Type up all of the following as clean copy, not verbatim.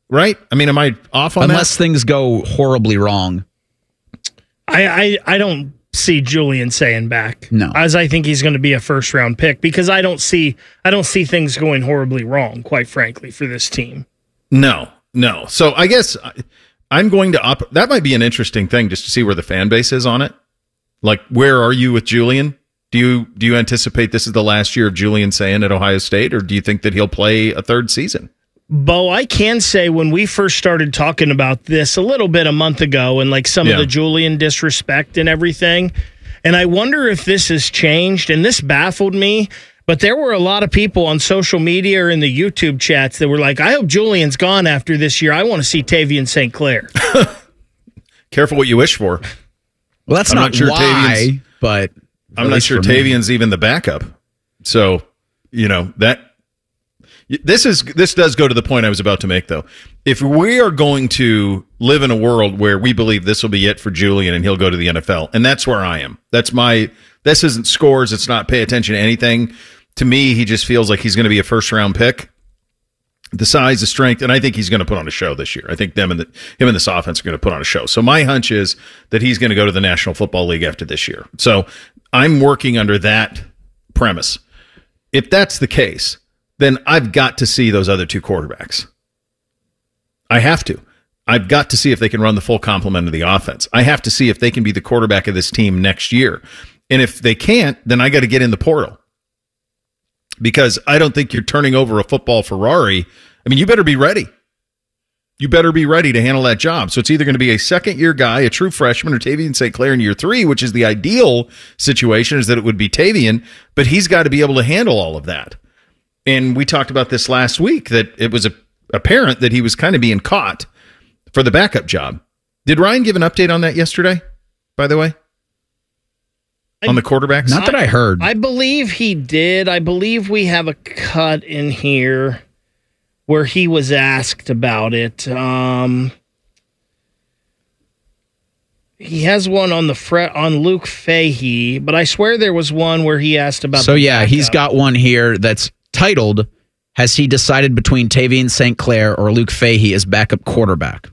right? I mean, am I off on Unless things go horribly wrong. I don't see Julian saying back. No. As I think he's going to be a first-round pick because I don't see things going horribly wrong, quite frankly, for this team. No. So I guess I'm going to that might be an interesting thing just to see where the fan base is on it. Like, where are you with Julian? Do you anticipate this is the last year of Julian Sayin at Ohio State, or do you think that he'll play a third season? Bo, I can say when we first started talking about this a little bit a month ago and like some of the Julian disrespect and everything, and I wonder if this has changed, and this baffled me, but there were a lot of people on social media or in the YouTube chats that were like, I hope Julian's gone after this year. I want to see Tavian St. Clair. Careful what you wish for. Well, that's not sure why, but I'm not sure Tavian's even the backup. So, that this does go to the point I was about to make, though. If we are going to live in a world where we believe this will be it for Julian and he'll go to the NFL, and that's where I am. This isn't scores. It's not pay attention to anything. To me, he just feels like he's going to be a first-round pick. The size, the strength, and I think he's going to put on a show this year. I think him and this offense are going to put on a show. So my hunch is that he's going to go to the National Football League after this year. So I'm working under that premise. If that's the case, then I've got to see those other two quarterbacks. I have to. I've got to see if they can run the full complement of the offense. I have to see if they can be the quarterback of this team next year. And if they can't, then I got to get in the portal. Because I don't think you're turning over a football Ferrari. I mean, you better be ready. You better be ready to handle that job. So it's either going to be a second-year guy, a true freshman, or Tavian St. Clair in year 3, which is the ideal situation, is that it would be Tavian, but he's got to be able to handle all of that. And we talked about this last week, that it was apparent that he was kind of being caught for the backup job. Did Ryan give an update on that yesterday, by the way? On the quarterbacks? Not that I heard. I believe he did. I believe we have a cut in here where he was asked about it. He has one on on Luke Fahey, but I swear there was one where he asked about. So yeah, he's got one here that's titled, "Has he decided between Tavian St. Clair or Luke Fahey as backup quarterback?"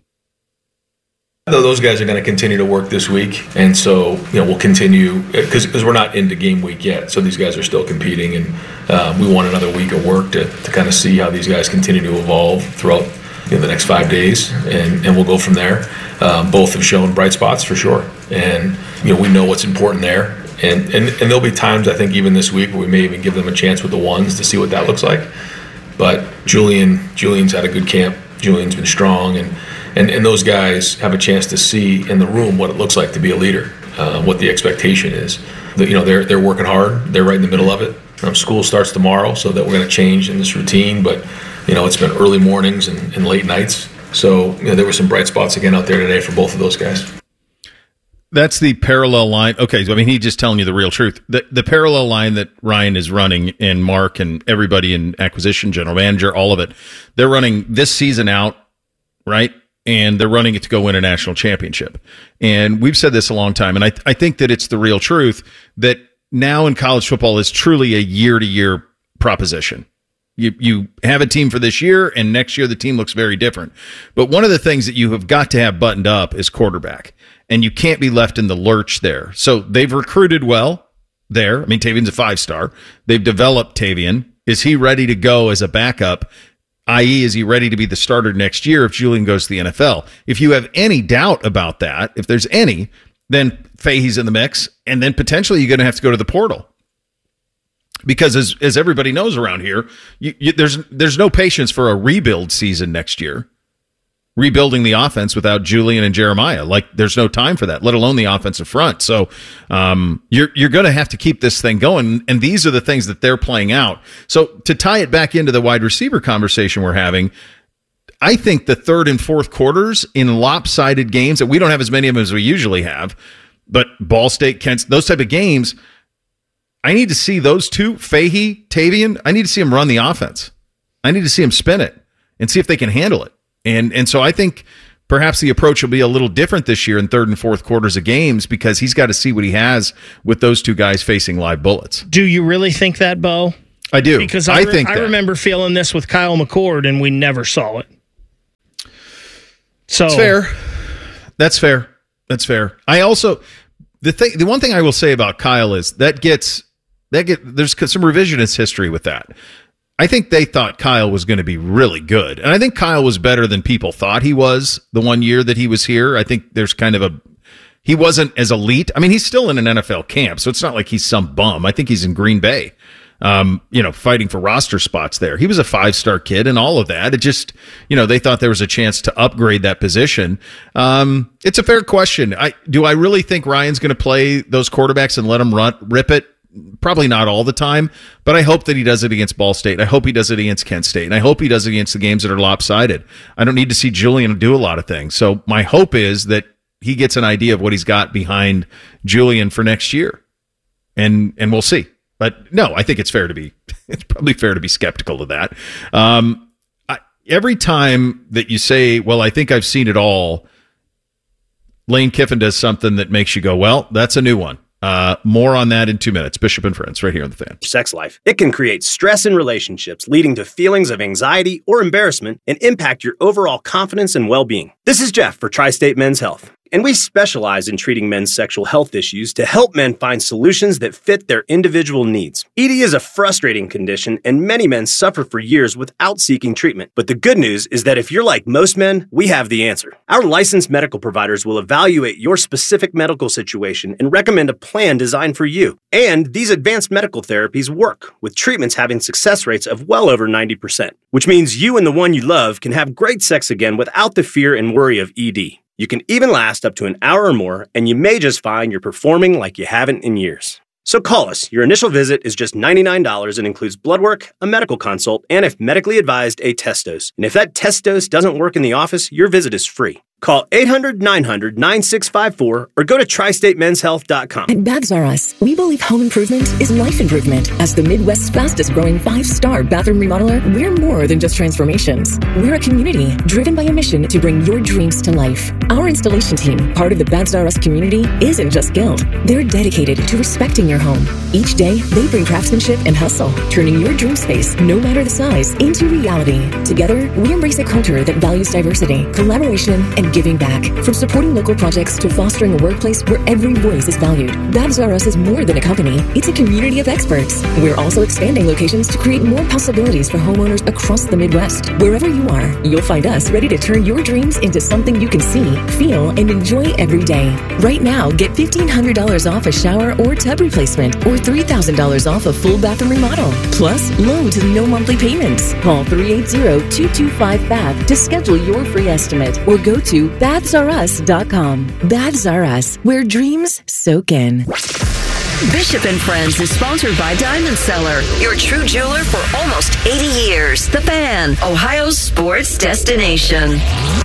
Those guys are going to continue to work this week, and so we'll continue because we're not into game week yet. So these guys are still competing, and we want another week of work to kind of see how these guys continue to evolve throughout the next 5 days, and we'll go from there. Both have shown bright spots for sure, and we know what's important there. And there'll be times, I think, even this week where we may even give them a chance with the ones to see what that looks like. But Julian's had a good camp. Julian's been strong, and those guys have a chance to see in the room what it looks like to be a leader, what the expectation is. They're working hard. They're right in the middle of it. School starts tomorrow, so that we're going to change in this routine. But it's been early mornings and late nights. So there were some bright spots again out there today for both of those guys. That's the parallel line. Okay, so he's just telling you the real truth. The parallel line that Ryan is running, and Mark and everybody in acquisition, general manager, all of it, they're running this season out, right? And they're running it to go win a national championship. And we've said this a long time, and I think that it's the real truth that now in college football is truly a year-to-year proposition. You have a team for this year, and next year the team looks very different. But one of the things that you have got to have buttoned up is quarterback, and you can't be left in the lurch there. So they've recruited well there. Tavian's a 5-star. They've developed Tavian. Is he ready to go as a backup? I.e., is he ready to be the starter next year if Julian goes to the NFL? If you have any doubt about that, if there's any, then Fahey's in the mix, and then potentially you're going to have to go to the portal. Because as everybody knows around here, there's no patience for a rebuild season next year. Rebuilding the offense without Julian and Jeremiah. There's no time for that, let alone the offensive front. So you're going to have to keep this thing going, and these are the things that they're playing out. So to tie it back into the wide receiver conversation we're having, I think the third and fourth quarters in lopsided games, that we don't have as many of them as we usually have, but Ball State, Kent, those type of games, I need to see those two, Fahey, Tavian, I need to see them run the offense. I need to see them spin it and see if they can handle it. And so I think perhaps the approach will be a little different this year in third and fourth quarters of games, because he's got to see what he has with those two guys facing live bullets. Do you really think that, Bo? I do. Because I remember feeling this with Kyle McCord, and we never saw it. So That's fair. That's fair. I also the one thing I will say about Kyle is there's some revisionist history with that. I think they thought Kyle was going to be really good, and I think Kyle was better than people thought he was the 1 year that he was here. I think there's kind of he wasn't as elite. I mean, he's still in an NFL camp, so it's not like he's some bum. I think he's in Green Bay. Fighting for roster spots there. He was a 5-star kid and all of that. It just, they thought there was a chance to upgrade that position. It's a fair question. Do I really think Ryan's going to play those quarterbacks and let them rip it? Probably not all the time, but I hope that he does it against Ball State. I hope he does it against Kent State, and I hope he does it against the games that are lopsided. I don't need to see Julian do a lot of things. So my hope is that he gets an idea of what he's got behind Julian for next year, and we'll see. But no, I think it's probably fair to be skeptical of that. Every time that you say, well, I think I've seen it all, Lane Kiffin does something that makes you go, well, that's a new one. More on that in 2 minutes. Bishop and Friends, right here on The Fan. Sex life. It can create stress in relationships, leading to feelings of anxiety or embarrassment and impact your overall confidence and well-being. This is Jeff for Tri-State Men's Health, and we specialize in treating men's sexual health issues to help men find solutions that fit their individual needs. ED is a frustrating condition, and many men suffer for years without seeking treatment. But the good news is that if you're like most men, we have the answer. Our licensed medical providers will evaluate your specific medical situation and recommend a plan designed for you. And these advanced medical therapies work, with treatments having success rates of well over 90%, which means you and the one you love can have great sex again without the fear and worry of ED. You can even last up to an hour or more, and you may just find you're performing like you haven't in years. So call us. Your initial visit is just $99 and includes blood work, a medical consult, and if medically advised, a test dose. And if that test dose doesn't work in the office, your visit is free. Call 800-900-9654 or go to tristatemenshealth.com. At Baths R Us, we believe home improvement is life improvement. As the Midwest's fastest growing 5-star bathroom remodeler, we're more than just transformations. We're a community driven by a mission to bring your dreams to life. Our installation team, part of the Baths R Us community, isn't just skilled. They're dedicated to respecting your home. Each day, they bring craftsmanship and hustle, turning your dream space, no matter the size, into reality. Together, we embrace a culture that values diversity, collaboration, and giving back. From supporting local projects to fostering a workplace where every voice is valued, Baths R Us is more than a company. It's a community of experts. We're also expanding locations to create more possibilities for homeowners across the Midwest. Wherever you are, you'll find us ready to turn your dreams into something you can see, feel, and enjoy every day. Right now, get $1,500 off a shower or tub replacement, or $3,000 off a full bathroom remodel. Plus, low to no monthly payments. Call 380-225-BATH to schedule your free estimate, or go to bathsrus.com. Baths R Us, where dreams soak in. Bishop and Friends is sponsored by Diamond Seller, your true jeweler for almost 80 years. The Fan, Ohio's sports destination.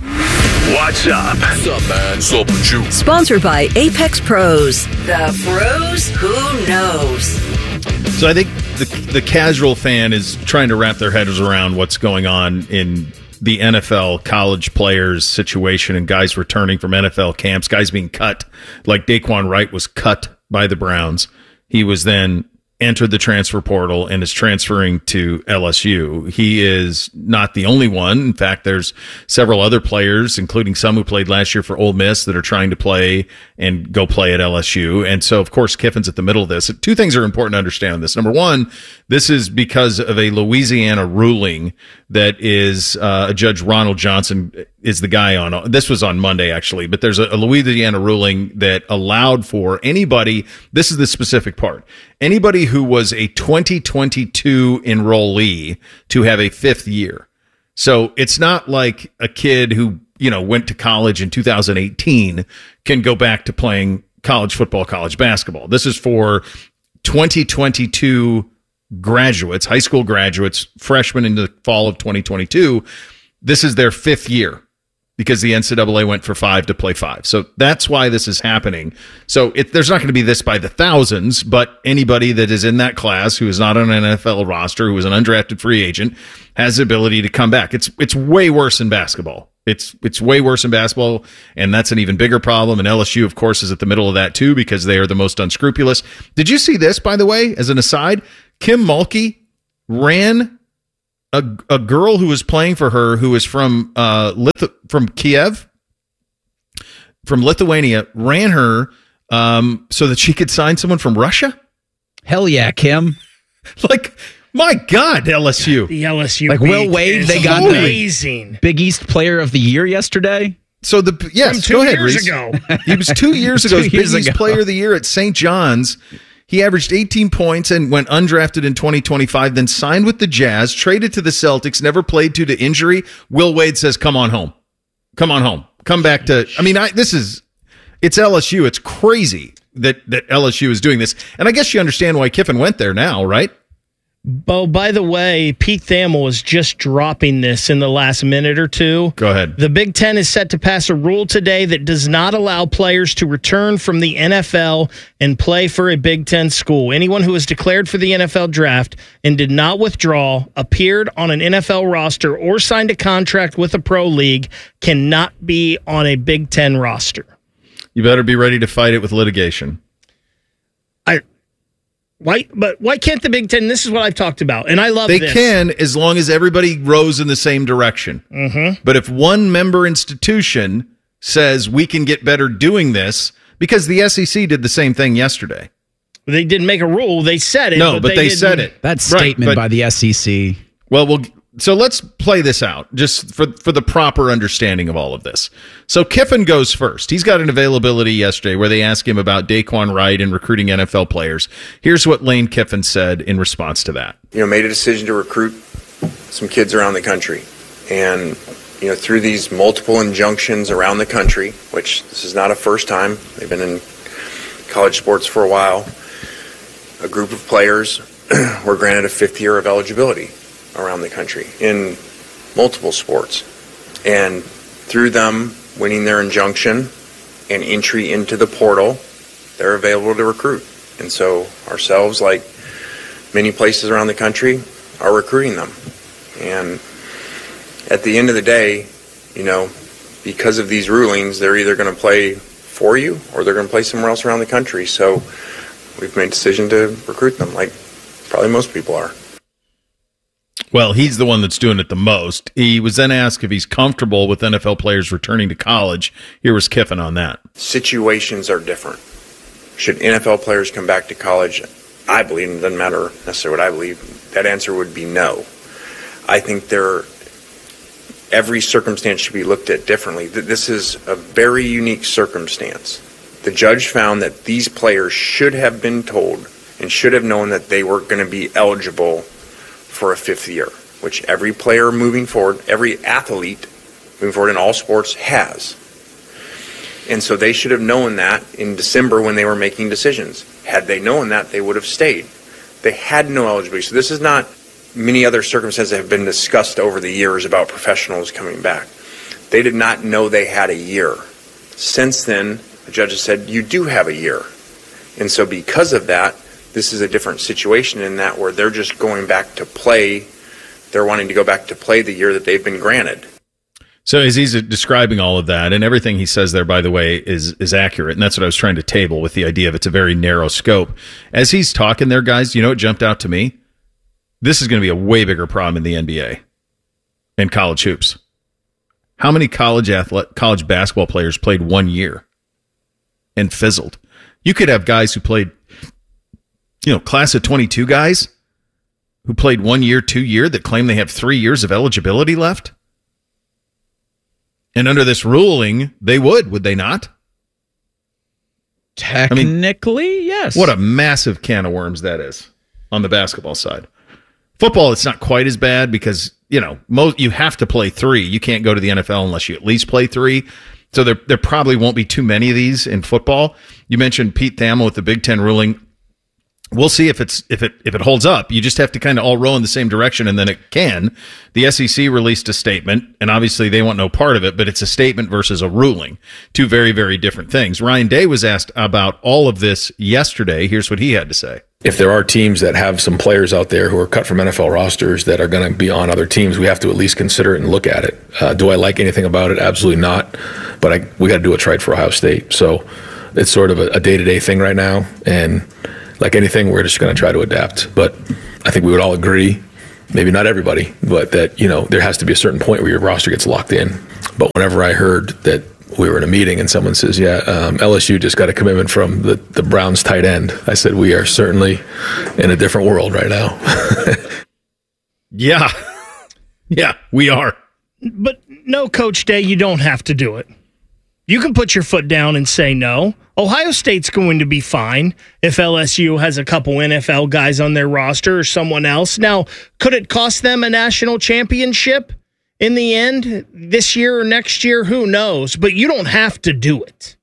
What's up? What's up, man? What's up with you? Sponsored by Apex Pros. The pros who knows. So I think the casual fan is trying to wrap their heads around what's going on in the NFL college players situation and guys returning from NFL camps, guys being cut, like Daquan Wright was cut by the Browns. He was then entered the transfer portal and is transferring to LSU. He is not the only one. In fact, there's several other players, including some who played last year for Ole Miss, that are trying to play and go play at LSU. And so, of course, Kiffin's at the middle of this. Two things are important to understand on this. Number one, this is because of a Louisiana ruling that is Judge Ronald Johnson is the guy on. This was on Monday, actually, but there's a Louisiana ruling that allowed for anybody, this is the specific part, anybody who was a 2022 enrollee to have a fifth year. So it's not like a kid who, went to college in 2018 can go back to playing college football, college basketball. This is for 2022 graduates, high school graduates, freshmen in the fall of 2022. This is their fifth year, because the NCAA went for 5 to play 5. So that's why this is happening. So there's not going to be this by the thousands, but anybody that is in that class who is not on an NFL roster, who is an undrafted free agent, has the ability to come back. It's way worse in basketball. It's way worse in basketball, and that's an even bigger problem. And LSU, of course, is at the middle of that too, because they are the most unscrupulous. Did you see this, by the way, as an aside? Kim Mulkey ran a girl who was playing for her, who is from Kiev, from Lithuania ran her so that she could sign someone from Russia? Hell yeah, Kim. Like, my God, LSU. The LSU like Will Wade, they got amazing. The Big East Player of the Year yesterday. So yes, go ahead, Reese. Ago. He was 2 years ago. Big East Player of the Year at St. John's. He averaged 18 points and went undrafted in 2025, then signed with the Jazz, traded to the Celtics, never played due to injury. Will Wade says, come on home. Come on home. Come back to, it's LSU. It's crazy that LSU is doing this. And I guess you understand why Kiffin went there now, right? Oh, by the way, Pete Thamel is just dropping this in the last minute or two. Go ahead. The Big Ten is set to pass a rule today that does not allow players to return from the NFL and play for a Big Ten school. Anyone who was declared for the NFL draft and did not withdraw, appeared on an NFL roster, or signed a contract with a pro league cannot be on a Big Ten roster. You better be ready to fight it with litigation. Why can't the Big Ten? This is what I've talked about, and I love this. They can, as long as everybody rows in the same direction. Mm-hmm. But if one member institution says we can get better doing this, because the SEC did the same thing yesterday. They didn't make a rule. They said it. No, but they said it. That statement by the SEC. So let's play this out just for the proper understanding of all of this. So Kiffin goes first. He's got an availability yesterday where they ask him about Daquan Wright and recruiting NFL players. Here's what Lane Kiffin said in response to that. Made a decision to recruit some kids around the country. And, through these multiple injunctions around the country, which this is not a first time, they've been in college sports for a while, a group of players were granted a 5th year of eligibility around the country in multiple sports. And through them winning their injunction and entry into the portal, they're available to recruit. And so ourselves, like many places around the country, are recruiting them. And at the end of the day, because of these rulings, they're either going to play for you or they're going to play somewhere else around the country. So we've made a decision to recruit them, like probably most people are. Well, he's the one that's doing it the most. He was then asked if he's comfortable with NFL players returning to college. Here was Kiffin on that. Situations are different. Should NFL players come back to college? I believe, it doesn't matter necessarily what I believe, that answer would be no. I think every circumstance should be looked at differently. This is a very unique circumstance. The judge found that these players should have been told and should have known that they were going to be eligible for a 5th year, which every player moving forward, every athlete moving forward in all sports has. And so they should have known that in December when they were making decisions. Had they known that, they would have stayed. They had no eligibility. So this is not many other circumstances that have been discussed over the years about professionals coming back. They did not know they had a year. Since then, the judge has said, you do have a year. And so because of that, this is a different situation in that where they're just going back to play. They're wanting to go back to play the year that they've been granted. So as he's describing all of that, and everything he says there, by the way, is accurate. And that's what I was trying to table with the idea of it's a very narrow scope. As he's talking there, guys, what jumped out to me? This is going to be a way bigger problem in the NBA and college hoops. How many college basketball players played 1 year and fizzled? You could have guys who played, class of 22 guys who played 1 year, 2 year that claim they have 3 years of eligibility left. And under this ruling, they would they not? Technically, yes. What a massive can of worms that is on the basketball side. Football, it's not quite as bad because, you have to play 3. You can't go to the NFL unless you at least play 3. So there probably won't be too many of these in football. You mentioned Pete Thamel with the Big Ten ruling. We'll see if it holds up. You just have to kind of all row in the same direction, and then it can. The SEC released a statement, and obviously they want no part of it, but it's a statement versus a ruling. Two very, very different things. Ryan Day was asked about all of this yesterday. Here's what he had to say. If there are teams that have some players out there who are cut from NFL rosters that are going to be on other teams, we have to at least consider it and look at it. Do I like anything about it? Absolutely not. But we got to do what's right for Ohio State. So it's sort of a day-to-day thing right now, and like anything, we're just going to try to adapt. But I think we would all agree, maybe not everybody, but that, there has to be a certain point where your roster gets locked in. But whenever I heard that we were in a meeting and someone says, LSU just got a commitment from the Browns tight end. I said, we are certainly in a different world right now. Yeah, we are. But no, Coach Day, you don't have to do it. You can put your foot down and say no. Ohio State's going to be fine if LSU has a couple NFL guys on their roster or someone else. Now, could it cost them a national championship in the end this year or next year? Who knows? But you don't have to do it.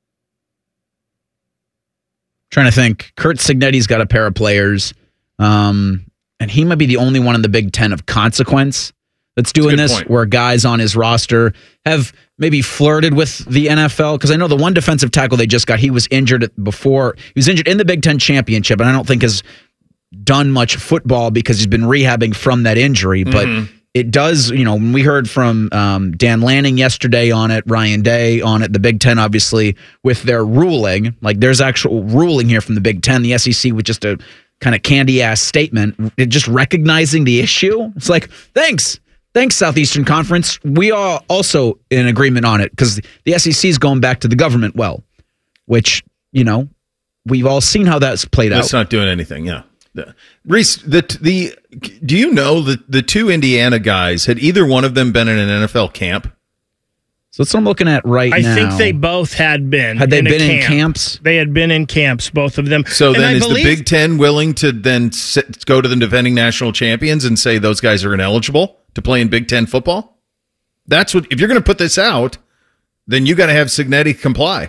Trying to think. Curt Cignetti's got a pair of players, and he might be the only one in the Big Ten of consequence that's doing this, where guys on his roster have maybe flirted with the NFL. Because I know the one defensive tackle they just got, he was injured before. He was injured in the Big Ten championship, and I don't think has done much football because he's been rehabbing from that injury. But it does, when we heard from Dan Lanning yesterday on it, Ryan Day on it, the Big Ten, obviously, with their ruling, like there's actual ruling here from the Big Ten, the SEC with just a kind of candy-ass statement, just recognizing the issue. It's like, thanks, Southeastern Conference. We are also in agreement on it because the SEC is going back to the government which, we've all seen how that's played out. It's not doing anything, yeah. Reese, do you know that the two Indiana guys, had either one of them been in an NFL camp? So that's what I'm looking at now. I think they both had been. Had they been in camps? They had been in camps, both of them. So then is the Big Ten willing to then go to the defending national champions and say those guys are ineligible to play in Big Ten football? That's what, if you're going to put this out, then you got to have Cignetti comply.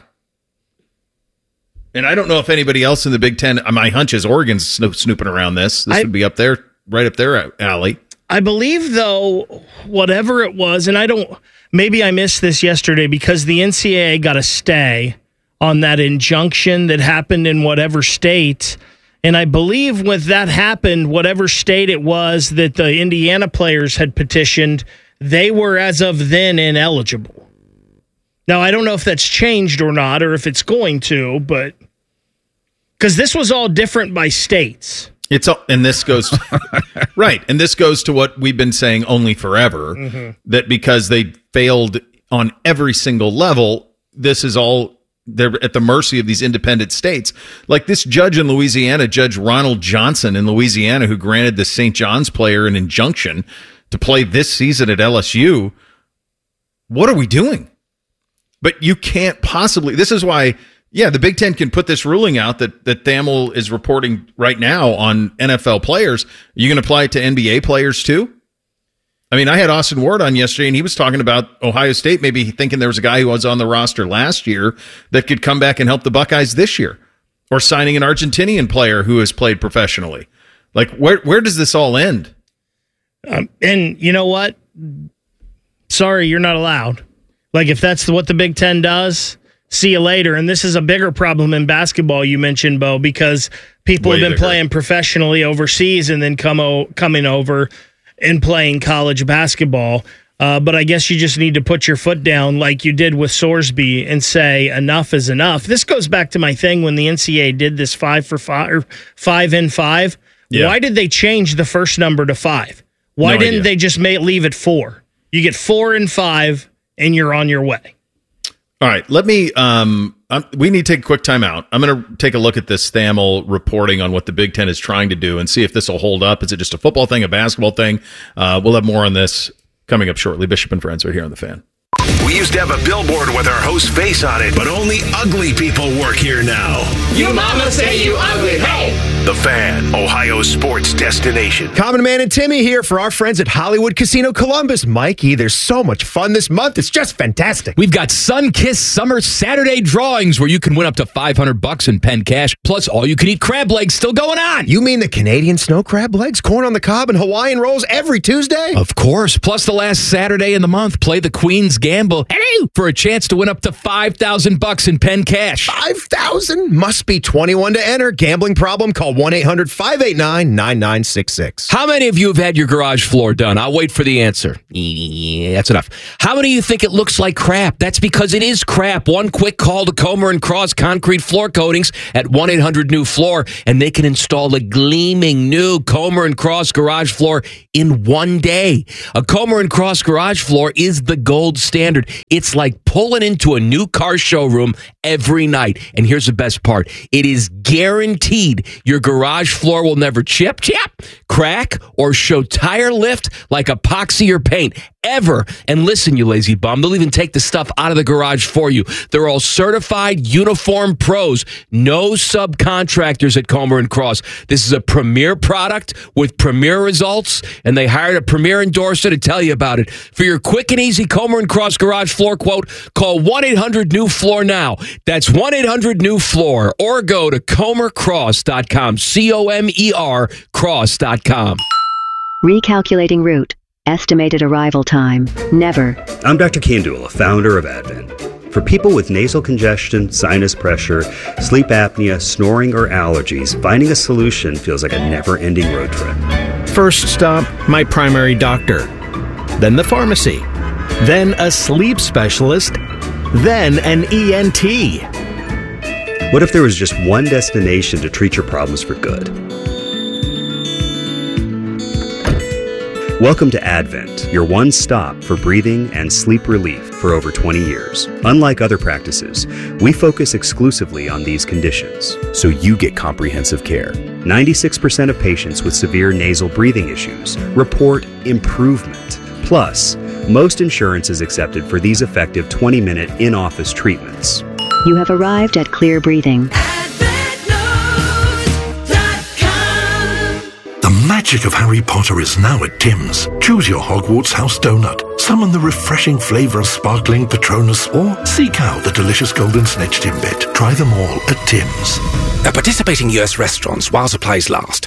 And I don't know if anybody else in the Big Ten, my hunch is Oregon's snooping around this. This would be up there, right up their alley. I believe, though, whatever it was, and maybe I missed this yesterday because the NCAA got a stay on that injunction that happened in whatever state. And I believe when that happened, whatever state it was that the Indiana players had petitioned, they were as of then ineligible. Now, I don't know if that's changed or not, or if it's going to, but because this was all different by states. And this goes right, and this goes to what we've been saying only forever, that because they failed on every single level, this is all, they're at the mercy of these independent states. Like this judge in Louisiana, Judge Ronald Johnson in Louisiana, who granted the St. John's player an injunction to play this season at LSU. What are we doing? But you can't possibly, this is why, the Big Ten can put this ruling out that Thamel is reporting right now on NFL players. Are you going to apply it to NBA players too? I mean, I had Austin Ward on yesterday, and he was talking about Ohio State maybe thinking there was a guy who was on the roster last year that could come back and help the Buckeyes this year, or signing an Argentinian player who has played professionally. Like, where does this all end? And you know what? Sorry, you're not allowed. Like, if that's what the Big Ten does, see you later. And this is a bigger problem in basketball, you mentioned, Bo, because people have been playing professionally overseas and then coming over and playing college basketball. But I guess you just need to put your foot down like you did with Sorsby and say enough is enough. This goes back to my thing when the NCAA did this 5 for 5 or 5 and 5. Yeah. Why did they change the first number to 5? Why didn't they just leave it 4? You get 4 and 5 and you're on your way. All right, let me. We need to take a quick time out. I'm going to take a look at this Thamel reporting on what the Big Ten is trying to do and see if this will hold up. Is it just a football thing, a basketball thing? We'll have more on this coming up shortly. Bishop and Friends right here on The Fan. We used to have a billboard with our host's face on it, but only ugly people work here now. You mama say you ugly, hey! The Fan, Ohio's sports destination. Common Man and Timmy here for our friends at Hollywood Casino Columbus. Mikey, there's so much fun this month. It's just fantastic. We've got Sun-Kissed Summer Saturday drawings where you can win up to $500 in pen cash, plus all-you-can-eat crab legs still going on. You mean the Canadian snow crab legs, corn on the cob, and Hawaiian rolls every Tuesday? Of course. Plus the last Saturday in the month, play the Queen's Gamble for a chance to win up to $5,000 in pen cash. $5,000? Must be 21 to enter. Gambling problem? Call 1-800-589-9966. How many of you have had your garage floor done? I'll wait for the answer. Yeah, that's enough. How many of you think it looks like crap? That's because it is crap. One quick call to Comer and Cross Concrete Floor Coatings at 1-800-NEW-FLOOR, and they can install a gleaming new Comer and Cross garage floor in one day. A Comer and Cross garage floor is the gold standard. 1-800. It's like pulling into a new car showroom every night. And here's the best part. It is guaranteed your garage floor will never chip, crack, or show tire lift like epoxy or paint ever. And listen, you lazy bum, they'll even take the stuff out of the garage for you. They're all certified uniform pros. No subcontractors at Comer & Cross. This is a premier product with premier results, and they hired a premier endorser to tell you about it. For your quick and easy Comer & Cross garage floor quote, call 1-800-NEW-FLOOR now. That's 1-800-NEW-FLOOR, or go to comercross.com, COMER cross.com. Recalculating route. Estimated arrival time. Never. I'm Dr. Kandula, founder of Advent. For people with nasal congestion, sinus pressure, sleep apnea, snoring, or allergies, finding a solution feels like a never-ending road trip. First stop, my primary doctor. Then the pharmacy. Then a sleep specialist. Then an ENT. What if there was just one destination to treat your problems for good? Welcome to Advent, your one stop for breathing and sleep relief for over 20 years. Unlike other practices, we focus exclusively on these conditions, so you get comprehensive care. 96% of patients with severe nasal breathing issues report improvement. Plus, most insurance is accepted for these effective 20-minute in-office treatments. You have arrived at Clear Breathing. The magic of Harry Potter is now at Tim's. Choose your Hogwarts house donut, summon the refreshing flavour of sparkling Patronus, or seek out the delicious golden snitch Timbit. Try them all at Tim's. At participating US restaurants while supplies last.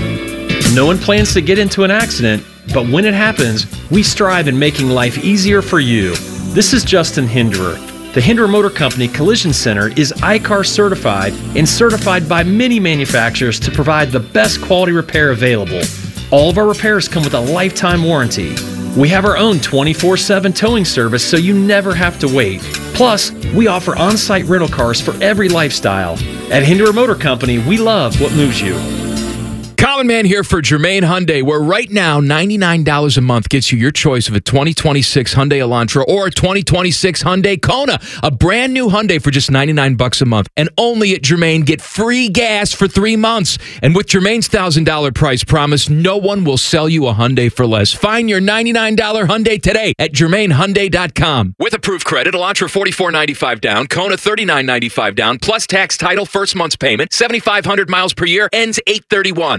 No one plans to get into an accident, but when it happens, we strive in making life easier for you. This is Justin Hinderer. The Hinderer Motor Company Collision Center is ICAR certified and certified by many manufacturers to provide the best quality repair available. All of our repairs come with a lifetime warranty. We have our own 24/7 towing service, so you never have to wait. Plus, we offer on-site rental cars for every lifestyle. At Hinderer Motor Company, we love what moves you. Common Man here for Germain Hyundai, where right now $99 a month gets you your choice of a 2026 Hyundai Elantra or a 2026 Hyundai Kona, a brand new Hyundai for just $99 a month. And only at Germain, get free gas for 3 months. And with Germain's $1,000 price promise, no one will sell you a Hyundai for less. Find your $99 Hyundai today at GermainHyundai.com. With approved credit, Elantra $44.95 down, Kona $39.95 down, plus tax, title, first month's payment, 7,500 miles per year, ends 8/31.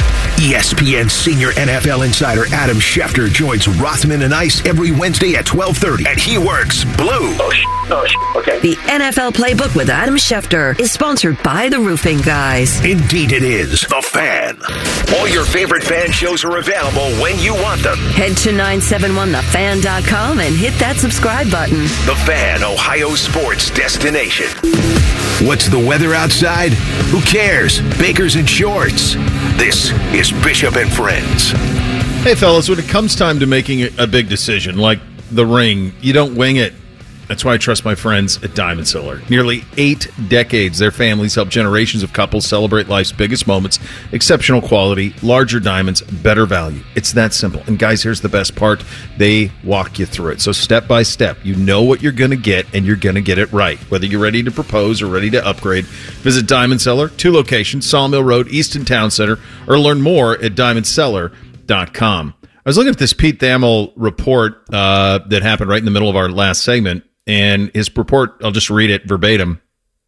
ESPN senior NFL insider Adam Schefter joins Rothman and Ice every Wednesday at 12:30, and he works blue. Okay. The NFL Playbook with Adam Schefter is sponsored by the Roofing Guys. Indeed it is. The Fan. All your favorite fan shows are available when you want them. Head to 971thefan.com and hit that subscribe button. The Fan, Ohio sports destination. What's the weather outside? Who cares? Bakers and shorts. This is Bishop and Friends. Hey, fellas, when it comes time to making a big decision, like the ring, you don't wing it. That's why I trust my friends at Diamond Seller. Nearly 8 decades, their families help generations of couples celebrate life's biggest moments. Exceptional quality, larger diamonds, better value. It's that simple. And guys, here's the best part. They walk you through it. So step by step, you know what you're going to get, and you're going to get it right. Whether you're ready to propose or ready to upgrade, visit Diamond Seller, 2 locations, Sawmill Road, Easton Town Center, or learn more at diamondseller.com. I was looking at this Pete Thamel report that happened right in the middle of our last segment. And his report, I'll just read it verbatim.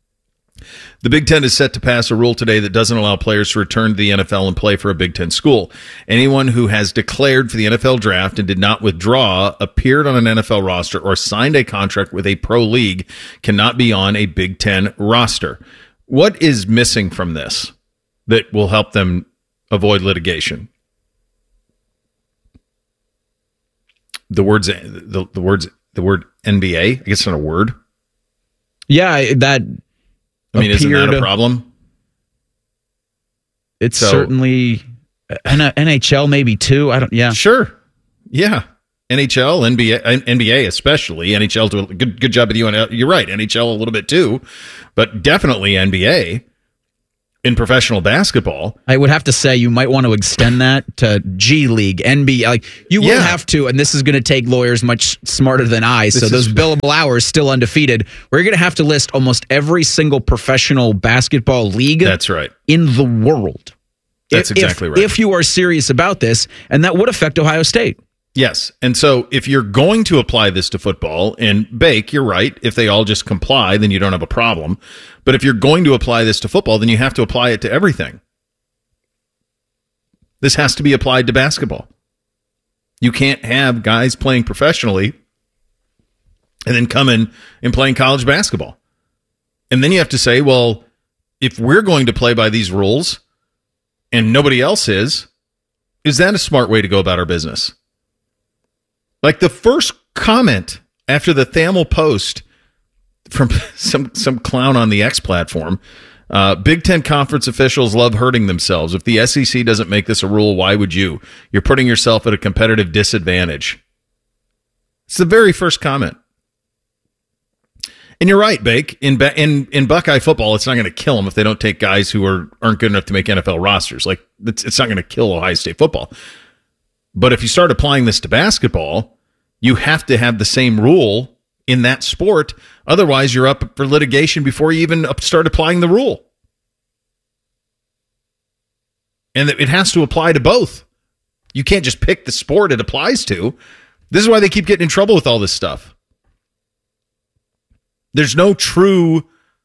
The Big Ten is set to pass a rule today that doesn't allow players to return to the NFL and play for a Big Ten school. Anyone who has declared for the NFL draft and did not withdraw, appeared on an NFL roster, or signed a contract with a pro league cannot be on a Big Ten roster. What is missing from this that will help them avoid litigation? The word NBA? I guess it's not a word. Yeah, that. I mean, isn't that a problem? It's certainly NHL, maybe too. I don't. Yeah, sure. Yeah, NHL, NBA especially. NHL do a good job of the UNL. You're right. NHL a little bit too, but definitely NBA. in professional basketball. I would have to say you might want to extend that to G League, NBA. Like you will have to, and this is going to take lawyers much smarter than I. So those billable hours still undefeated. We're going to have to list almost every single professional basketball league. That's right. In the world. That's exactly right. If you are serious about this, and that would affect Ohio State. Yes. And so if you're going to apply this to football, and Bake, you're right, if they all just comply, then you don't have a problem. But if you're going to apply this to football, then you have to apply it to everything. This has to be applied to basketball. You can't have guys playing professionally and then come in and playing college basketball. And then you have to say, well, if we're going to play by these rules and nobody else is that a smart way to go about our business? Like the first comment after the Thamel post from some clown on the X platform, Big Ten conference officials love hurting themselves. If the SEC doesn't make this a rule, why would you? You're putting yourself at a competitive disadvantage. It's the very first comment. And you're right, Bake. In Buckeye football, it's not going to kill them if they don't take guys who aren't good enough to make NFL rosters. Like it's not going to kill Ohio State football. But if you start applying this to basketball, you have to have the same rule in that sport. Otherwise, you're up for litigation before you even start applying the rule. And it has to apply to both. You can't just pick the sport it applies to. This is why they keep getting in trouble with all this stuff. There's no rule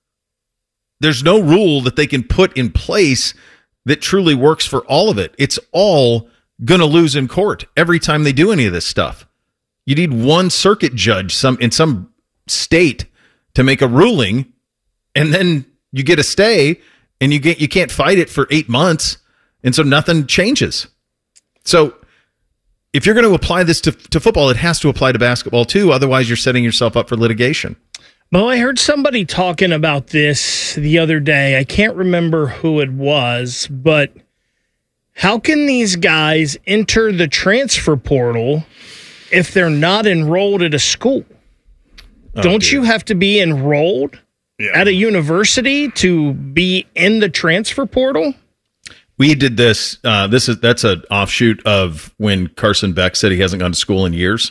that they can put in place that truly works for all of it. It's all going to lose in court every time they do any of this stuff. You need one circuit judge in some state to make a ruling, and then you get a stay, and you can't fight it for 8 months, and so nothing changes. So if you're going to apply this to football, it has to apply to basketball too. Otherwise, you're setting yourself up for litigation. Well, I heard somebody talking about this the other day. I can't remember who it was, but how can these guys enter the transfer portal if they're not enrolled at a school? Don't you have to be enrolled at a university to be in the transfer portal? We did this. That's an offshoot of when Carson Beck said he hasn't gone to school in years.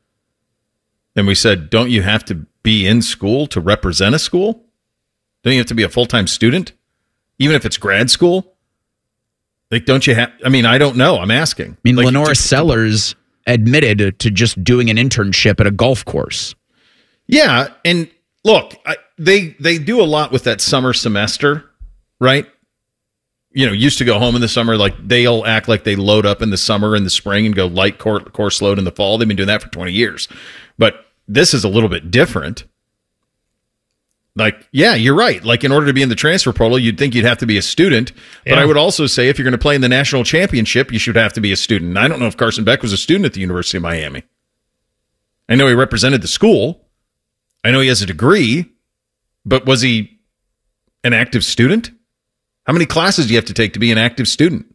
And we said, don't you have to be in school to represent a school? Don't you have to be a full-time student, even if it's grad school? Like, don't you have? I mean, I don't know. I'm asking. I mean, Lenora Sellers admitted to just doing an internship at a golf course. Yeah, and look, they do a lot with that summer semester, right? You know, used to go home in the summer. Like they'll act like they load up in the summer and the spring and go light course load in the fall. They've been doing that for 20 years, but this is a little bit different. Like, yeah, you're right. Like, in order to be in the transfer portal, you'd think you'd have to be a student. But I would also say if you're going to play in the national championship, you should have to be a student. And I don't know if Carson Beck was a student at the University of Miami. I know he represented the school. I know he has a degree. But was he an active student? How many classes do you have to take to be an active student?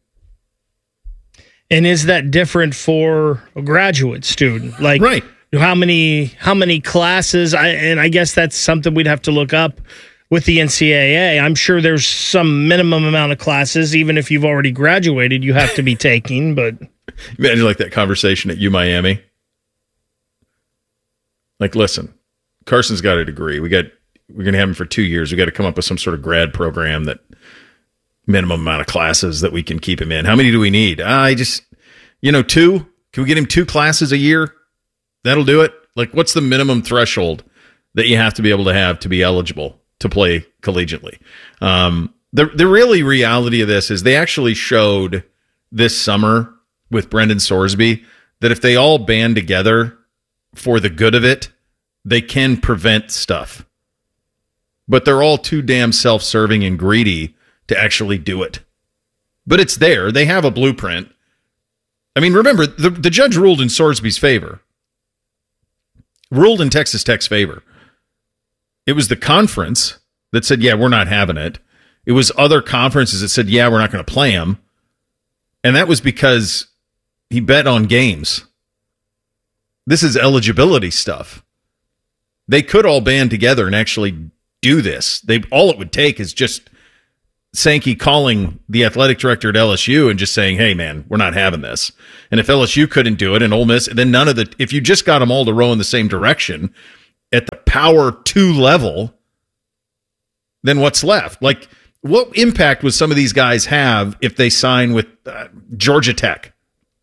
And is that different for a graduate student? Like, right. How many classes? I guess that's something we'd have to look up with the NCAA. I'm sure there's some minimum amount of classes, even if you've already graduated, you have to be taking. But imagine like that conversation at UMiami. Like, listen, Carson's got a degree. We're going to have him for 2 years. We got to come up with some sort of grad program that minimum amount of classes that we can keep him in. How many do we need? 2. Can we get him 2 classes a year? That'll do it. Like, what's the minimum threshold that you have to be able to have to be eligible to play collegiately? The really reality of this is they actually showed this summer with Brendan Sorsby that if they all band together for the good of it, they can prevent stuff. But they're all too damn self-serving and greedy to actually do it. But it's there. They have a blueprint. I mean, remember, the judge ruled in Sorsby's favor. Ruled in Texas Tech's favor. It was the conference that said, yeah, we're not having it. It was other conferences that said, yeah, we're not going to play him. And that was because he bet on games. This is eligibility stuff. They could all band together and actually do this. All it would take is just Sankey calling the athletic director at LSU and just saying, hey, man, we're not having this. And if LSU couldn't do it and Ole Miss, then if you just got them all to row in the same direction at the Power 2 level, then what's left? Like, what impact would some of these guys have if they sign with Georgia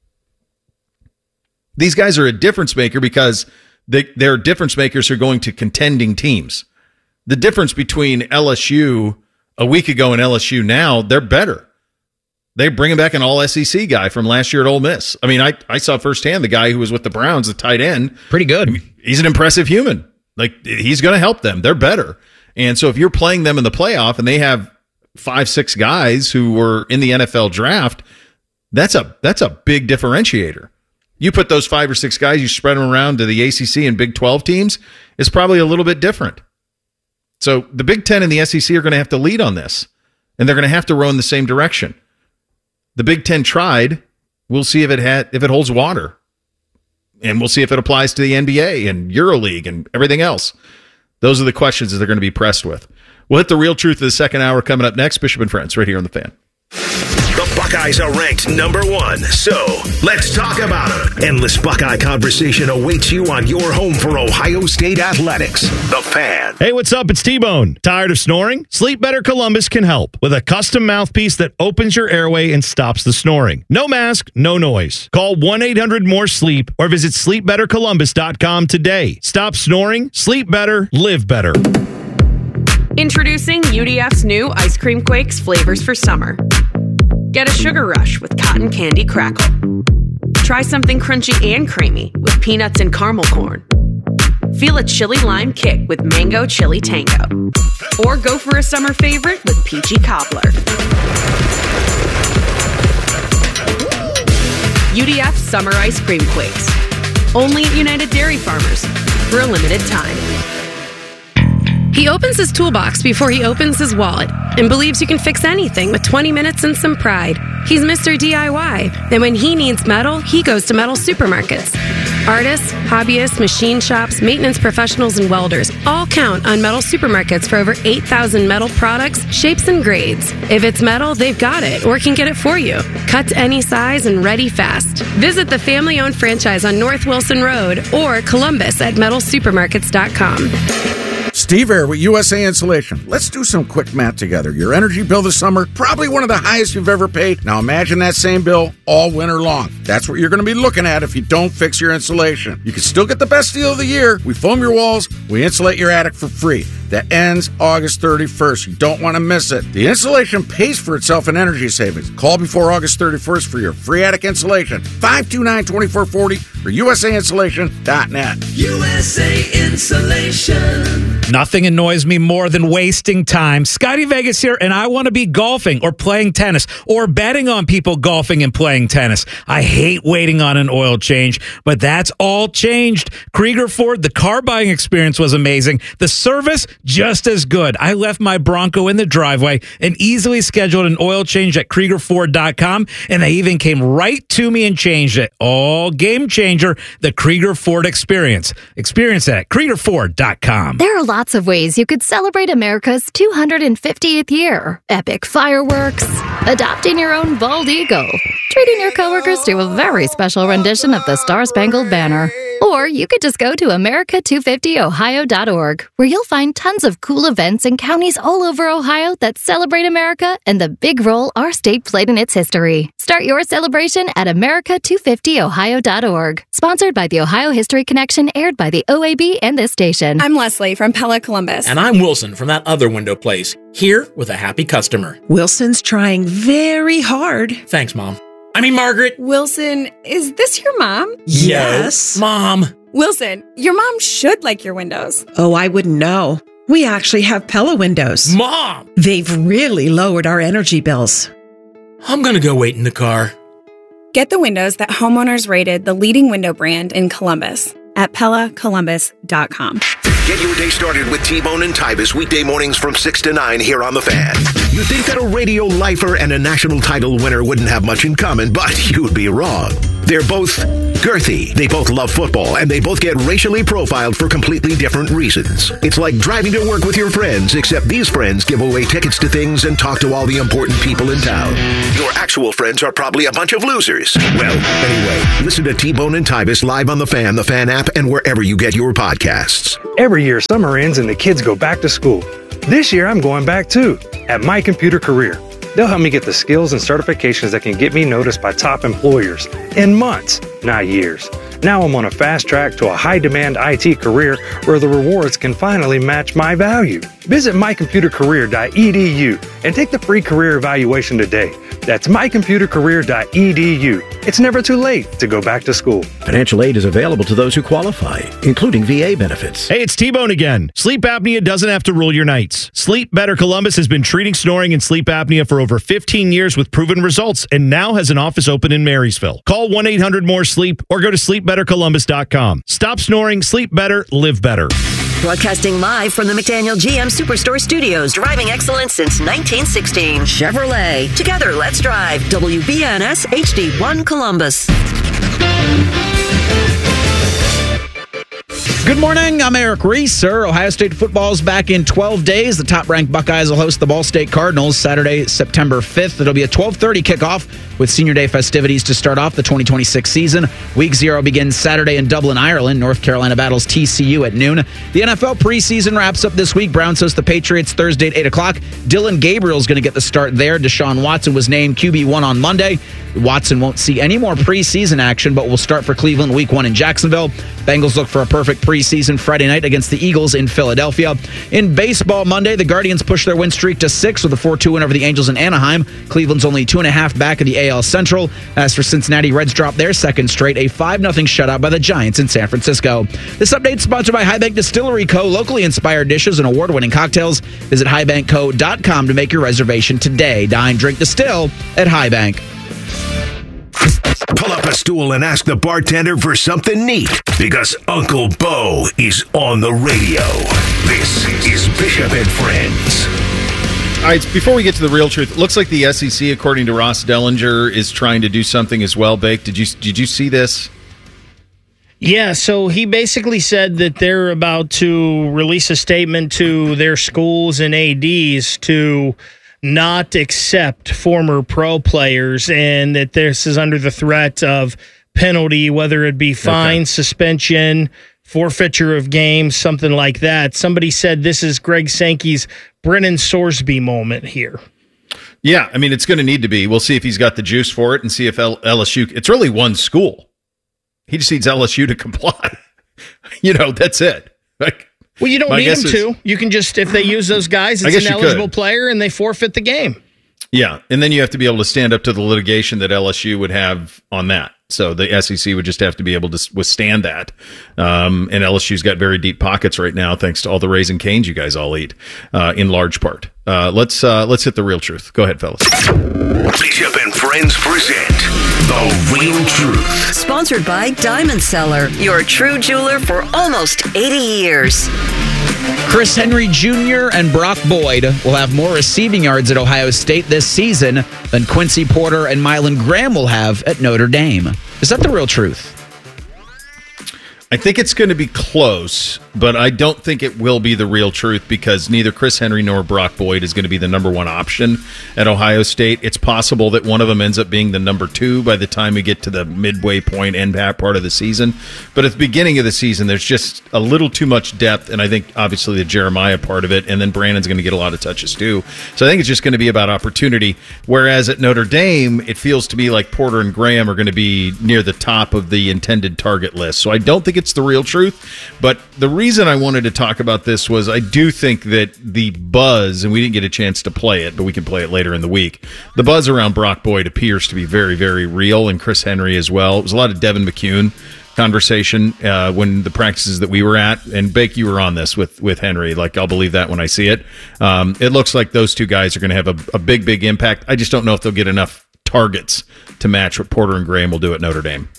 Tech? These guys are a difference maker because they're difference makers who are going to contending teams. The difference between LSU a week ago and LSU now, they're better. They're bringing back an all-SEC guy from last year at Ole Miss. I mean, I saw firsthand the guy who was with the Browns, the tight end. Pretty good. I mean, he's an impressive human. Like, he's going to help them. They're better. And so if you're playing them in the playoff and they have 5-6 guys who were in the NFL draft, that's a big differentiator. You put those 5 or 6 guys, you spread them around to the ACC and Big 12 teams, it's probably a little bit different. So the Big 10 and the SEC are going to have to lead on this, and they're going to have to row in the same direction. The Big 10 tried. We'll see if it holds water, and we'll see if it applies to the NBA and EuroLeague and everything else. Those are the questions that they're going to be pressed with. We'll hit the real truth of the second hour coming up next. Bishop and Friends, right here on The Fan. The Buckeyes are ranked number 1, so let's talk about them. Endless Buckeye conversation awaits you on your home for Ohio State athletics. The Fan. Hey, what's up? It's T-Bone. Tired of snoring? Sleep Better Columbus can help with a custom mouthpiece that opens your airway and stops the snoring. No mask, no noise. Call 1-800-MORE-SLEEP or visit sleepbettercolumbus.com today. Stop snoring, sleep better, live better. Introducing UDF's new Ice Cream Quakes flavors for summer. Get a sugar rush with cotton candy crackle. Try something crunchy and creamy with peanuts and caramel corn. Feel a chili lime kick with mango chili tango. Or go for a summer favorite with peachy cobbler. UDF Summer Ice Cream Quakes. Only at United Dairy Farmers for a limited time. He opens his toolbox before he opens his wallet and believes you can fix anything with 20 minutes and some pride. He's Mr. DIY. And when he needs metal, he goes to metal supermarkets. Artists, hobbyists, machine shops, maintenance professionals, and welders all count on metal supermarkets for over 8,000 metal products, shapes, and grades. If it's metal, they've got it or can get it for you. Cut to any size and ready fast. Visit the family-owned franchise on North Wilson Road or Columbus at metalsupermarkets.com. Steve Air with USA Insulation. Let's do some quick math together. Your energy bill this summer, probably one of the highest you've ever paid. Now imagine that same bill all winter long. That's what you're going to be looking at if you don't fix your insulation. You can still get the best deal of the year. We foam your walls, we insulate your attic for free. That ends August 31st. You don't want to miss it. The insulation pays for itself in energy savings. Call before August 31st for your free attic insulation. 529-2440 or usainsulation.net. USA Insulation. Nothing annoys me more than wasting time. Scotty Vegas here, and I want to be golfing or playing tennis or betting on people golfing and playing tennis. I hate waiting on an oil change, but that's all changed. Krieger Ford, the car buying experience was amazing. The service, just as good. I left my Bronco in the driveway and easily scheduled an oil change at KriegerFord.com, and they even came right to me and changed it. All game changer, the Krieger Ford experience. Experience it at KriegerFord.com. There are lots of ways you could celebrate America's 250th year. Epic fireworks, adopting your own bald eagle, treating your coworkers to a very special rendition of the Star-Spangled Banner. Or you could just go to America250ohio.org, where you'll find tons of cool events in counties all over Ohio that celebrate America and the big role our state played in its history. Start your celebration at America250ohio.org. Sponsored by the Ohio History Connection, aired by the OAB and this station. I'm Leslie from Pella Columbus. And I'm Wilson from that other window place, here with a happy customer. Wilson's trying very hard. Thanks, Mom. I mean, Margaret. Wilson, is this your mom? Yes. Mom. Wilson, your mom should like your windows. Oh, I wouldn't know. We actually have Pella windows. Mom! They've really lowered our energy bills. I'm going to go wait in the car. Get the windows that homeowners rated the leading window brand in Columbus at PellaColumbus.com. Get your day started with T-Bone and Tybus weekday mornings from 6 to 9 here on The Fan. You think that a radio lifer and a national title winner wouldn't have much in common, but you'd be wrong. They're both girthy. They both love football, and they both get racially profiled for completely different reasons. It's like driving to work with your friends, except these friends give away tickets to things and talk to all the important people in town. Your actual friends are probably a bunch of losers. Well, anyway, listen to T-Bone and Tybus live on The Fan app, and wherever you get your podcasts. Every year, summer ends and the kids go back to school. This year, I'm going back too, at My Computer Career. They'll help me get the skills and certifications that can get me noticed by top employers in months, not years. Now I'm on a fast track to a high-demand IT career where the rewards can finally match my value. Visit mycomputercareer.edu and take the free career evaluation today. That's mycomputercareer.edu. It's never too late to go back to school. Financial aid is available to those who qualify, including VA benefits. Hey, it's T-Bone again. Sleep apnea doesn't have to rule your nights. Sleep Better Columbus has been treating snoring and sleep apnea for over 15 years with proven results and now has an office open in Marysville. Call 1-800-MORE-SLEEP or go to sleepbettercolumbus.com. Stop snoring, sleep better, live better. Broadcasting live from the McDaniel GM Superstore Studios, driving excellence since 1916. Chevrolet. Together, let's drive. WBNS HD1 Columbus. Good morning. I'm Eric Reeser. Ohio State football's back in 12 days. The top-ranked Buckeyes will host the Ball State Cardinals Saturday, September 5th. It'll be a 12:30 kickoff with Senior Day festivities to start off the 2026 season. Week 0 begins Saturday in Dublin, Ireland. North Carolina battles TCU at noon. The NFL preseason wraps up this week. Browns host the Patriots Thursday at 8 o'clock. Dillon Gabriel's going to get the start there. Deshaun Watson was named QB1 on Monday. Watson won't see any more preseason action, but will start for Cleveland Week 1 in Jacksonville. Bengals look for a perfect preseason Friday night against the Eagles in Philadelphia. In baseball Monday, the Guardians push their win streak to 6 with a 4-2 win over the Angels in Anaheim. Cleveland's only 2.5 back of the AL Central. As for Cincinnati, Reds drop their second straight, a 5-0 shutout by the Giants in San Francisco. This update is sponsored by Highbank Distillery Co., locally inspired dishes and award-winning cocktails. Visit highbankco.com to make your reservation today. Dine, drink, distill at Highbank. Pull up a stool and ask the bartender for something neat, because Uncle Bo is on the radio. This is Bishop and Friends. All right, before we get to the real truth, it looks like the SEC, according to Ross Dellinger, is trying to do something as well. Bake, did you see this? Yeah, so he basically said that they're about to release a statement to their schools and ADs to not accept former pro players, and that this is under the threat of penalty, whether it be fine, suspension, forfeiture of games, something like that. Somebody said this is Greg Sankey's Brennan Sorsby moment here. Yeah, I mean, it's going to need to be. We'll see if he's got the juice for it and see if LSU... It's really one school. He just needs LSU to comply. That's it. Well, you don't need them to. You can just, if they use those guys, it's an eligible player and they forfeit the game. Yeah, and then you have to be able to stand up to the litigation that LSU would have on that. So the SEC would just have to be able to withstand that. And LSU's got very deep pockets right now, thanks to all the Raising Cane's you guys all eat, in large part. Let's hit the real truth. Go ahead, fellas. Bishop and Friends present The Real Truth. Sponsored by Diamond Seller, your true jeweler for almost 80 years. Chris Henry Jr. and Brock Boyd will have more receiving yards at Ohio State this season than Quincy Porter and Mylan Graham will have at Notre Dame. Is that the real truth? I think it's going to be close, but I don't think it will be the real truth because neither Chris Henry nor Brock Boyd is going to be the number one option at Ohio State. It's possible that one of them ends up being the number two by the time we get to the midway point end part of the season. But at the beginning of the season, there's just a little too much depth, and I think obviously the Jeremiah part of it, and then Brandon's going to get a lot of touches too. So I think it's just going to be about opportunity, whereas at Notre Dame, it feels to me like Porter and Graham are going to be near the top of the intended target list. So I don't think it's the real truth, but the reason I wanted to talk about this was I do think that the buzz, and we didn't get a chance to play it, but we can play it later in the week, the buzz around Brock Boyd appears to be very, very real, and Chris Henry as well. It was a lot of Devin McCune conversation when the practices that we were at, and Bake, you were on this with Henry. Like, I'll believe that when I see it. It looks like those two guys are going to have a big, big impact. I just don't know if they'll get enough targets to match what Porter and Graham will do at Notre Dame.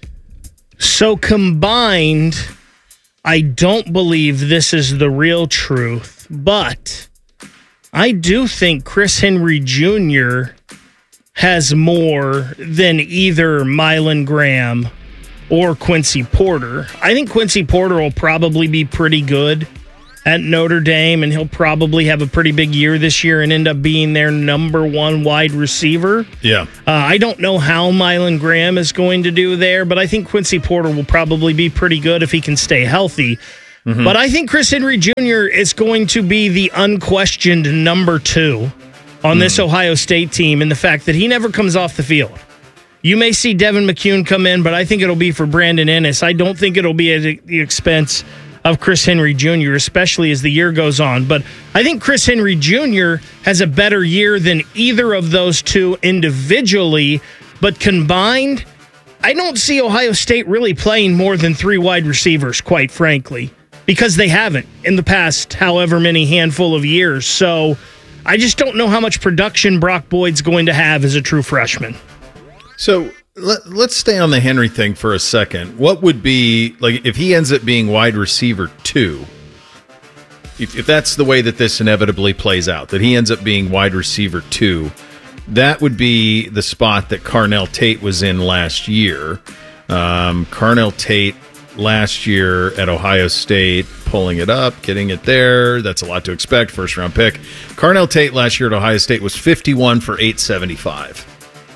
So combined, I don't believe this is the real truth, but I do think Chris Henry Jr. has more than either Mylan Graham or Quincy Porter. I think Quincy Porter will probably be pretty good at Notre Dame, and he'll probably have a pretty big year this year and end up being their number one wide receiver. Yeah. I don't know how Mylan Graham is going to do there, but I think Quincy Porter will probably be pretty good if he can stay healthy. Mm-hmm. But I think Chris Henry Jr. is going to be the unquestioned number 2 on this Ohio State team, and the fact that he never comes off the field. You may see Devin McCune come in, but I think it'll be for Brandon Ennis. I don't think it'll be at the expense of Chris Henry Jr., especially as the year goes on. But I think Chris Henry Jr. has a better year than either of those two individually, but combined, I don't see Ohio State really playing more than 3 wide receivers, quite frankly, because they haven't in the past however many handful of years. So I just don't know how much production Brock Boyd's going to have as a true freshman. So let's stay on the Henry thing for a second. What would be, like, if he ends up being wide receiver 2, if that's the way that this inevitably plays out, that he ends up being wide receiver 2, that would be the spot that Carnell Tate was in last year. Carnell Tate last year at Ohio State, pulling it up, getting it there. That's a lot to expect. First round pick. Carnell Tate last year at Ohio State was 51 for 875.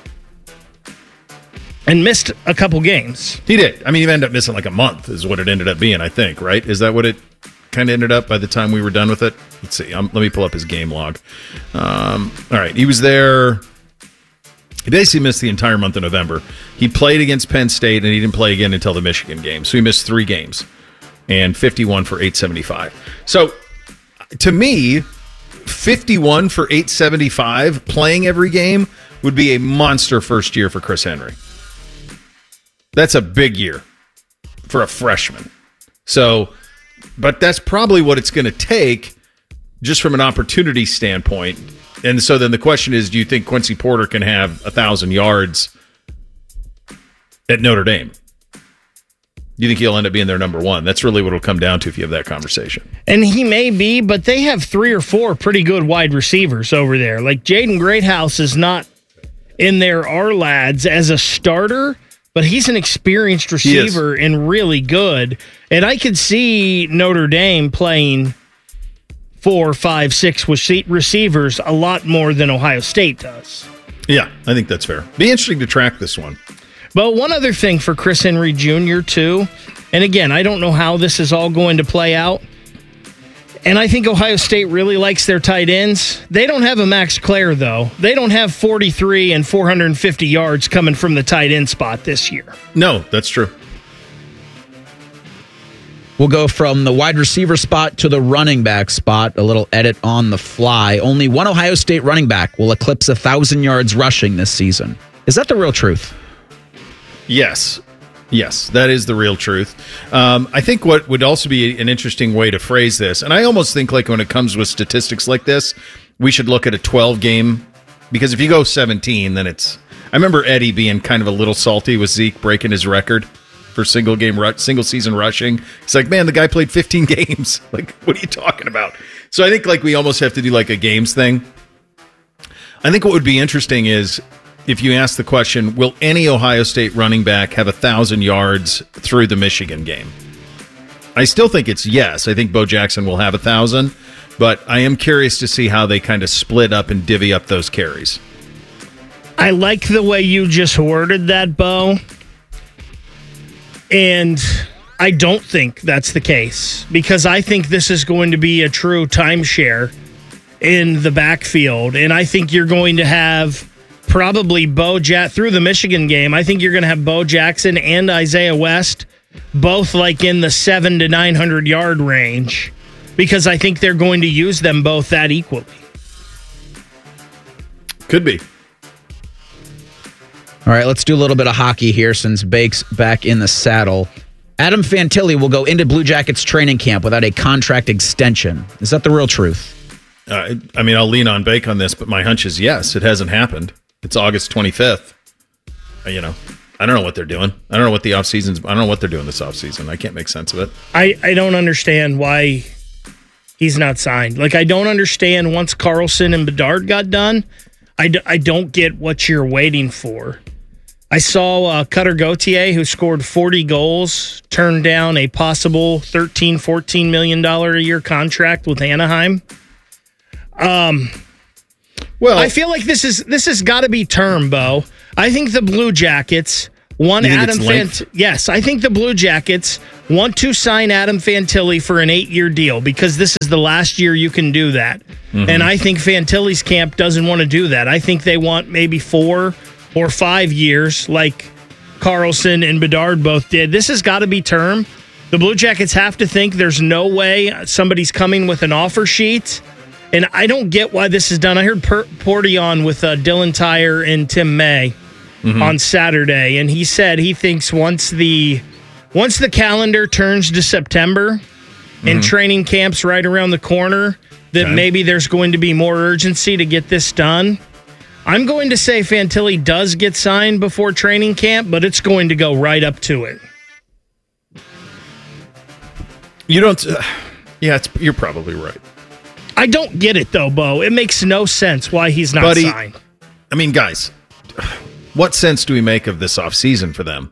And missed a couple games. He did. I mean, he ended up missing like a month is what it ended up being, I think, right? Is that what it kind of ended up by the time we were done with it? Let's see. Let me pull up his game log. All right. He was there. He basically missed the entire month of November. He played against Penn State, and he didn't play again until the Michigan game. So he missed 3 games and 51 for 875. So to me, 51 for 875 playing every game would be a monster first year for Chris Henry. That's a big year for a freshman. So, but that's probably what it's going to take just from an opportunity standpoint. And so then the question is, do you think Quincy Porter can have 1,000 yards at Notre Dame? Do you think he'll end up being their number 1? That's really what it'll come down to if you have that conversation. And he may be, but they have 3 or 4 pretty good wide receivers over there. Like Jaden Greathouse is not in their R-Lads as a starter, but he's an experienced receiver and really good. And I could see Notre Dame playing 4, 5, 6 receivers a lot more than Ohio State does. Yeah, I think that's fair. Be interesting to track this one. But one other thing for Chris Henry Jr., too, and again, I don't know how this is all going to play out, and I think Ohio State really likes their tight ends. They don't have a Max Clare, though. They don't have 43 and 450 yards coming from the tight end spot this year. No, that's true. We'll go from the wide receiver spot to the running back spot. A little edit on the fly. Only one Ohio State running back will eclipse 1,000 yards rushing this season. Is that the real truth? Yes. Yes, that is the real truth. I think what would also be an interesting way to phrase this, and I almost think like when it comes with statistics like this, we should look at a 12-game, because if you go 17, then it's... I remember Eddie being kind of a little salty with Zeke breaking his record for single season rushing. It's like, man, the guy played 15 games. Like, what are you talking about? So I think like we almost have to do like a games thing. I think what would be interesting is if you ask the question, will any Ohio State running back have 1,000 yards through the Michigan game? I still think it's yes. I think Bo Jackson will have 1,000, but I am curious to see how they kind of split up and divvy up those carries. I like the way you just worded that, Bo. And I don't think that's the case, because I think this is going to be a true timeshare in the backfield. And I think you're going to have probably through the Michigan game, I think you're going to have Bo Jackson and Isaiah West both like in the 700 to 900 yard range, because I think they're going to use them both that equally. Could be. All right, let's do a little bit of hockey here since Bake's back in the saddle. Adam Fantilli will go into Blue Jackets training camp without a contract extension. Is that the real truth? I mean, I'll lean on Bake on this, but my hunch is yes. It hasn't happened. It's August 25th. I don't know what they're doing. I don't know what the offseason's. I don't know what they're doing this offseason. I can't make sense of it. I don't understand why he's not signed. Like, I don't understand once Carlson and Bedard got done. I don't get what you're waiting for. I saw Cutter Gauthier, who scored 40 goals, turn down a possible $13-14 million a year contract with Anaheim. Well, I feel like this has got to be term, Bo. I think the Blue Jackets want Adam Fantilli. Yes, I think the Blue Jackets want to sign Adam Fantilli for an 8-year deal because this is the last year you can do that. Mm-hmm. And I think Fantilli's camp doesn't want to do that. I think they want maybe 4 or 5 years like Carlson and Bedard both did. This has got to be term. The Blue Jackets have to think there's no way somebody's coming with an offer sheet. And I don't get why this is done. I heard Porty on with Dylan Tyre and Tim May on Saturday, and he said he thinks once the calendar turns to September and training camp's right around the corner, that maybe there's going to be more urgency to get this done. I'm going to say Fantilli does get signed before training camp, but it's going to go right up to it. You don't... you're probably right. I don't get it, though, Bo. It makes no sense why he's not signed. I mean, guys, what sense do we make of this offseason for them?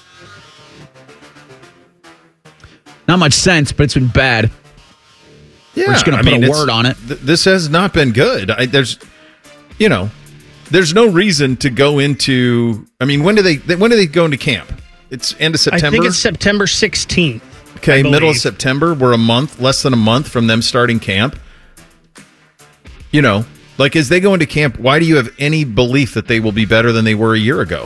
Not much sense, but it's been bad. Yeah, we're just going to put a word on it. This has not been good. There's no reason to go into. I mean, when do they go into camp? It's end of September. I think it's September 16th. Okay, middle of September. We're less than a month from them starting camp. As they go into camp, why do you have any belief that they will be better than they were a year ago?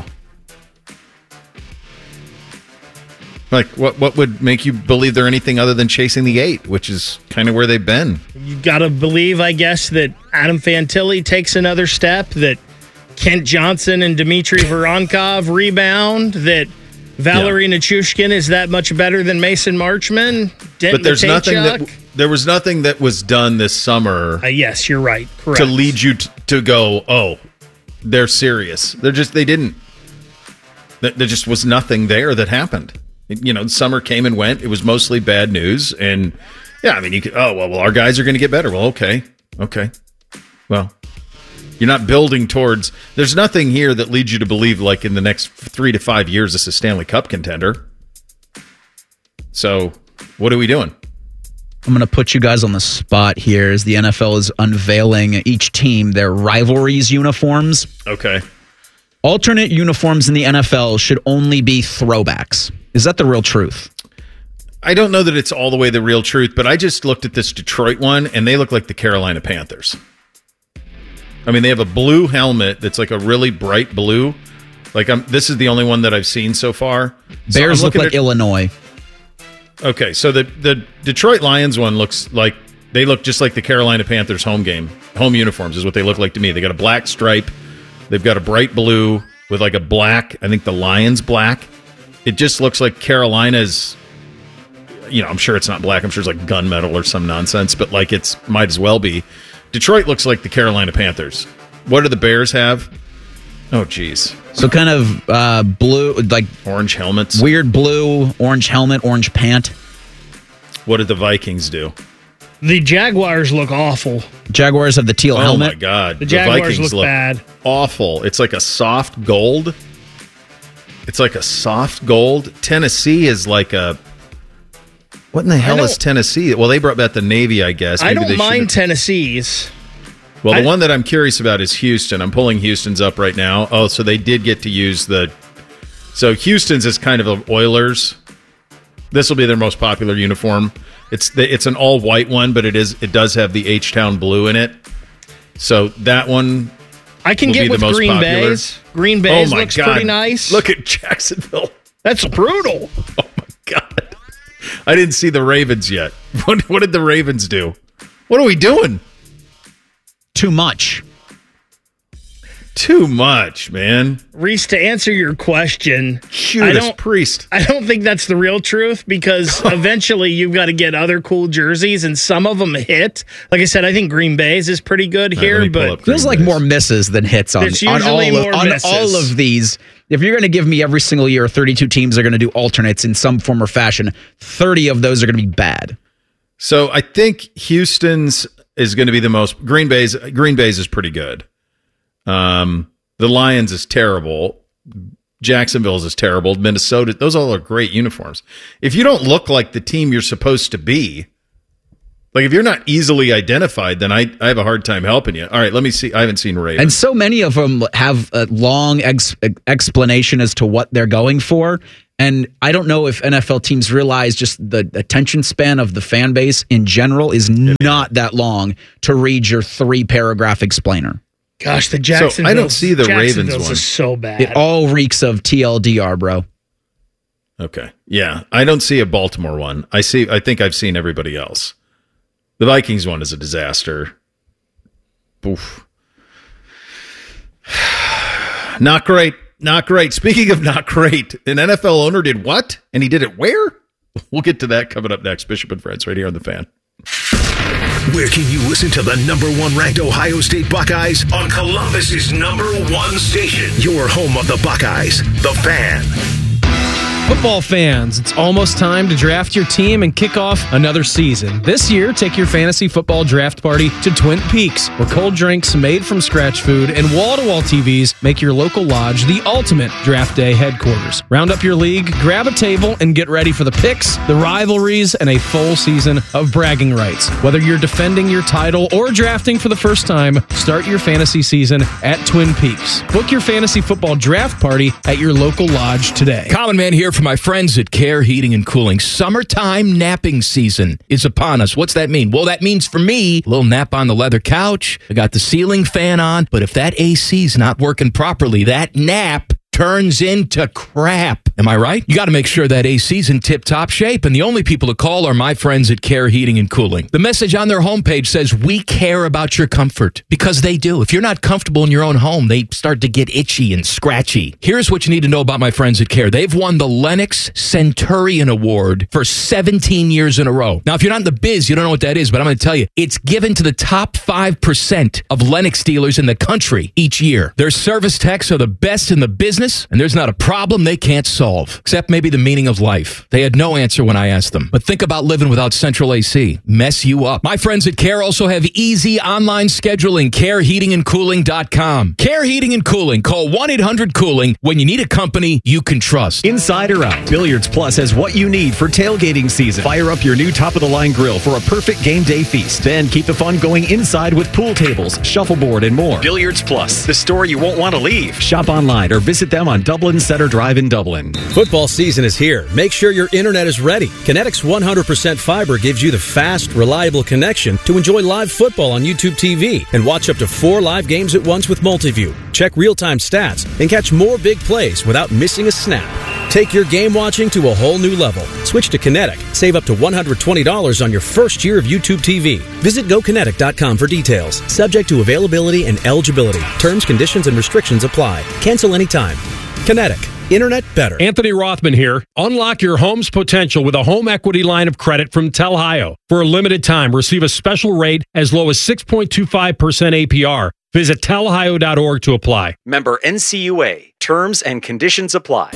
Like, what would make you believe they're anything other than chasing the 8, which is kind of where they've been? You got to believe, I guess, that Adam Fantilli takes another step, that Kent Johnson and Dmitry Voronkov rebound, that Valerie Nichushkin is that much better than Mason Marchman. But there was nothing that was done this summer. Yes, you're right. Correct. To lead you to go, oh, they're serious. They didn't. There just was nothing there that happened. Summer came and went. It was mostly bad news. And you could, our guys are going to get better. Well, okay. Well, you're not building towards. There's nothing here that leads you to believe, like, in the next 3 to 5 years, this is a Stanley Cup contender. So, what are we doing? I'm going to put you guys on the spot here as the NFL is unveiling each team their rivalries uniforms. Okay. Alternate uniforms in the NFL should only be throwbacks. Is that the real truth? I don't know that it's all the way the real truth, but I just looked at this Detroit one, and they look like the Carolina Panthers. I mean, they have a blue helmet that's like a really bright blue. Like, this is the only one that I've seen so far. Bears look like Illinois. Okay, so the Detroit Lions one looks like they look just like the Carolina Panthers home uniforms is what they look like to me. They got a black stripe. They've got a bright blue with like a black. I think the Lions black. It just looks like Carolina's. I'm sure it's not black. I'm sure it's like gunmetal or some nonsense, but like might as well be. Detroit looks like the Carolina Panthers. What do the Bears have? Oh, geez. So kind of blue, like orange helmets. Weird blue, orange helmet, orange pant. What did the Vikings do? The Jaguars look awful. Jaguars have the teal helmet. Oh, my God. The Jaguars look bad. Awful. It's like a soft gold. Tennessee is like a... What in the hell is Tennessee? Well, they brought back the Navy, I guess. Maybe I don't mind Tennessee's. Well, the one that I'm curious about is Houston. I'm pulling Houston's up right now. Oh, so they did get to use So Houston's is kind of a Oilers. This will be their most popular uniform. It's an all white one, but it does have the H-Town blue in it. So that one I can get with Green popular. Bay's. Green Bay's looks pretty nice. Look at Jacksonville. That's brutal. Oh my God. I didn't see the Ravens yet. What did the Ravens do? What are we doing? Too much. Too much, man. Reese, to answer your question, Judas Priest. I don't think that's the real truth because eventually you've got to get other cool jerseys and some of them hit. Like I said, I think Green Bay's is pretty good here, but feels like more misses than hits on all of these. If you're going to give me every single year 32 teams are going to do alternates in some form or fashion, 30 of those are going to be bad. So I think Houston's is going to be the most. Green Bay's is pretty good. The Lions is terrible. Jacksonville's is terrible. Minnesota, those all are great uniforms. If you don't look like the team you're supposed to be, like if you're not easily identified, then I have a hard time helping you. All right, let me see. I haven't seen Ravens. And so many of them have a long explanation as to what they're going for. And I don't know if NFL teams realize just the attention span of the fan base in general is not that long to read your 3-paragraph explainer. Gosh, the Jacksonville. I don't see the Ravens one. Is so bad. It all reeks of TLDR, bro. Okay. Yeah. I don't see a Baltimore one. I think I've seen everybody else. The Vikings one is a disaster. Oof. Not great. Not great. Speaking of not great, an NFL owner did what? And he did it where? We'll get to that coming up next. Bishop and Friends right here on The Fan. Where can you listen to the #1 ranked Ohio State Buckeyes? On Columbus's #1 station. Your home of the Buckeyes, The Fan. Football fans, it's almost time to draft your team and kick off another season. This year, take your fantasy football draft party to Twin Peaks, where cold drinks made from scratch food and wall-to-wall TVs make your local lodge the ultimate draft day headquarters. Round up your league, grab a table, and get ready for the picks, the rivalries, and a full season of bragging rights. Whether you're defending your title or drafting for the first time, start your fantasy season at Twin Peaks. Book your fantasy football draft party at your local lodge today. Common Man here for my friends at Care Heating and Cooling. Summertime napping season is upon us. What's that mean? Well, that means for me, a little nap on the leather couch. I got the ceiling fan on, but if that AC's not working properly, that nap turns into crap. Am I right? You got to make sure that AC's in tip-top shape, and the only people to call are my friends at Care Heating and Cooling. The message on their homepage says, we care about your comfort, because they do. If you're not comfortable in your own home, they start to get itchy and scratchy. Here's what you need to know about my friends at Care. They've won the Lennox Centurion Award for 17 years in a row. Now, if you're not in the biz, you don't know what that is, but I'm going to tell you, it's given to the top 5% of Lennox dealers in the country each year. Their service techs are the best in the business, and there's not a problem they can't solve. Except maybe the meaning of life. They had no answer when I asked them. But think about living without central AC. Mess you up. My friends at Care also have easy online scheduling. CareHeatingandCooling.com. Care Heating and Cooling. Call 1-800-COOLING when you need a company you can trust. Inside or out, Billiards Plus has what you need for tailgating season. Fire up your new top-of-the-line grill for a perfect game day feast. Then keep the fun going inside with pool tables, shuffleboard, and more. Billiards Plus, the store you won't want to leave. Shop online or visit them on Dublin Center Drive in Dublin. Football season is here. Make sure your internet is ready. Kinetic's 100% fiber gives you the fast, reliable connection to enjoy live football on YouTube TV and watch up to 4 live games at once with Multiview. Check real-time stats and catch more big plays without missing a snap. Take your game watching to a whole new level. Switch to Kinetic. Save up to $120 on your first year of YouTube TV. Visit GoKinetic.com for details. Subject to availability and eligibility. Terms, conditions, and restrictions apply. Cancel anytime. Kinetic. Internet better. Anthony Rothman here. Unlock your home's potential with a home equity line of credit from Telhio. For a limited time, receive a special rate as low as 6.25% APR. Visit telhio.org to apply. Member NCUA. Terms and conditions apply.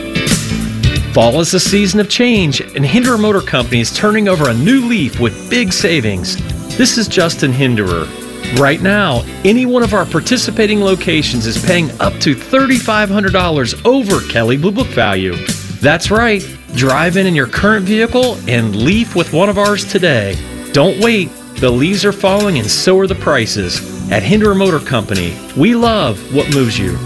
Fall is a season of change, and Hinderer Motor Company is turning over a new leaf with big savings. This is Justin Hinderer. Right now, any one of our participating locations is paying up to $3,500 over Kelley Blue Book value. That's right. Drive in your current vehicle and leave with one of ours today. Don't wait. The leaves are falling and so are the prices. At Hinderer Motor Company, we love what moves you.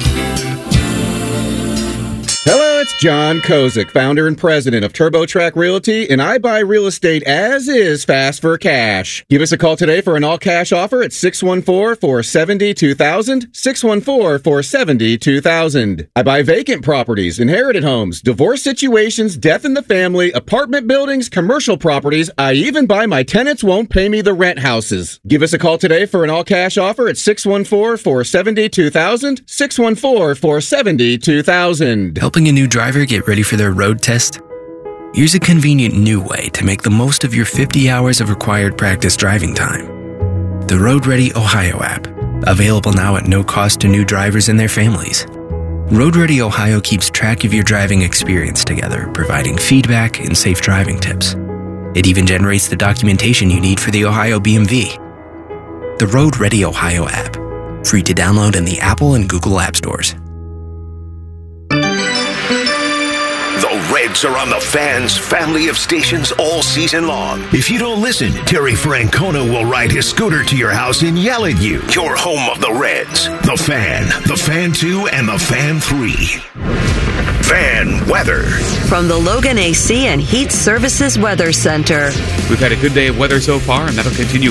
Hello, it's John Kozik, founder and president of TurboTrack Realty, and I buy real estate as is fast for cash. Give us a call today for an all-cash offer at 614-470-2000, 614-470-2000. I buy vacant properties, inherited homes, divorce situations, death in the family, apartment buildings, commercial properties. I even buy my tenants won't pay me the rent houses. Give us a call today for an all-cash offer at 614-470-2000, 614-470-2000. Helping a new driver get ready for their road test? Here's a convenient new way to make the most of your 50 hours of required practice driving time. The Road Ready Ohio app, available now at no cost to new drivers and their families. Road Ready Ohio keeps track of your driving experience together, providing feedback and safe driving tips. It even generates the documentation you need for the Ohio BMV. The Road Ready Ohio app, free to download in the Apple and Google App Stores. Reds are on the Fan's family of stations all season long. If you don't listen, Terry Francona will ride his scooter to your house and yell at you. Your home of the Reds. The Fan, the Fan 2, and the Fan 3. Fan weather. From the Logan AC and Heat Services Weather Center. We've had a good day of weather so far, and that'll continue